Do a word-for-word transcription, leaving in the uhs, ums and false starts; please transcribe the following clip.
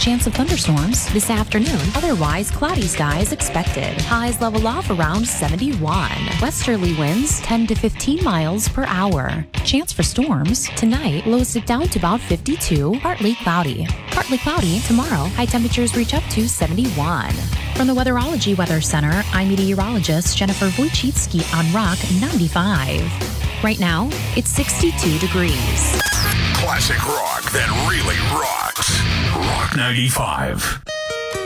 chance of thunderstorms this afternoon. Otherwise, cloudy skies expected. Highs level off around seventy-one. Westerly winds ten to fifteen miles per hour. Chance for storms. Tonight, lows dip down to about fifty-two. Partly cloudy. Partly cloudy tomorrow. High temperatures reach up to seventy-one. From the Weatherology Weather Center, I'm meteorologist Jennifer Wojcicki on Rock ninety-five. Right now, it's sixty-two degrees. Classic rock that really rocks. Rock ninety-five.